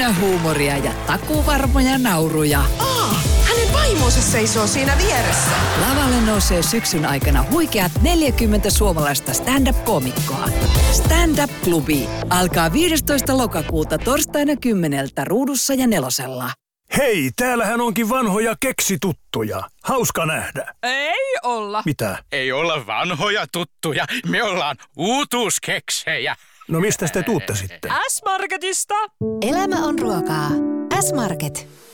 Aina huumoria ja takuvarmoja nauruja. Hänen vaimonsa seisoo siinä vieressä. Lavalle nousee syksyn aikana huikeat 40 suomalaista stand-up-koomikkoa. Stand-up-klubi alkaa 15. lokakuuta torstaina 10 Ruudussa ja Nelosella. Hei, täällähän onkin vanhoja keksituttuja. Hauska nähdä. Ei olla. Mitä? Ei olla vanhoja tuttuja. Me ollaan uutuuskeksejä. No mistä te tuutte sitten? S-Marketista. Elämä on ruokaa. S-Market.